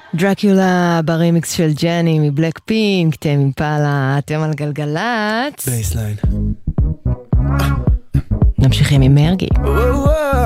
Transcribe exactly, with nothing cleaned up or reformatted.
דרקולה ברימיקס של ג'ני מבלק פינק, תם אימפלה, אתם על גלגלצ. בייסליין. נמשיכים עם מרגי.